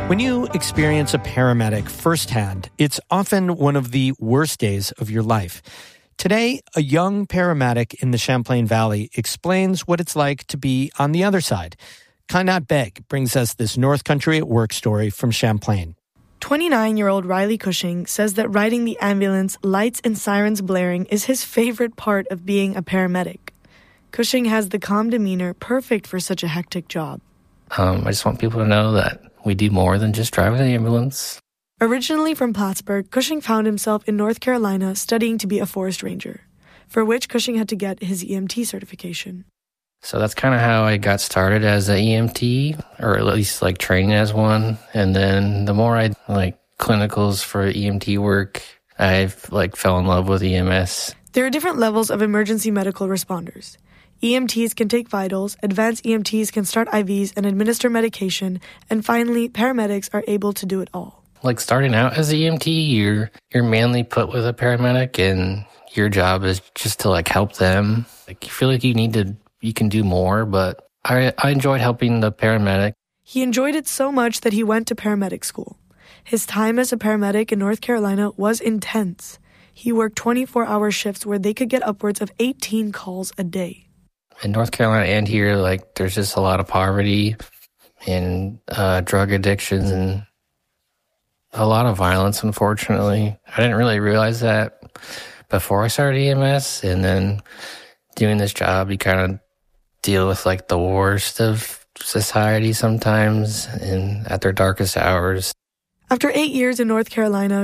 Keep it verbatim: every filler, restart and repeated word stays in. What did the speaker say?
When you experience a paramedic firsthand, it's often one of the worst days of your life. Today, a young paramedic in the Champlain Valley explains what it's like to be on the other side. Kainat Beg brings us this North Country at Work story from Champlain. twenty-nine-year-old Riley Cushing says that riding the ambulance, lights and sirens blaring, is his favorite part of being a paramedic. Cushing has the calm demeanor perfect for such a hectic job. Um, I just want people to know that we do more than just drive the ambulance. Originally from Plattsburgh, Cushing found himself in North Carolina studying to be a forest ranger, for which Cushing had to get his E M T certification. So that's kind of how I got started as an E M T, or at least like training as one. And then the more I like clinicals for E M T work, I like fell in love with E M S. There are different levels of emergency medical responders. E M Ts can take vitals, advanced E M Ts can start I Vs and administer medication, and finally, paramedics are able to do it all. Like starting out as an E M T, you're you're mainly put with a paramedic, and your job is just to like help them. Like you feel like you need to, you can do more, but I I enjoyed helping the paramedic. He enjoyed it so much that he went to paramedic school. His time as a paramedic in North Carolina was intense. He worked twenty-four hour shifts where they could get upwards of eighteen calls a day. In North Carolina and here, like, there's just a lot of poverty and uh, drug addictions and a lot of violence, unfortunately. I didn't really realize that before I started E M S, and then doing this job, you kind of deal with, like, the worst of society sometimes and at their darkest hours. After eight years in North Carolina,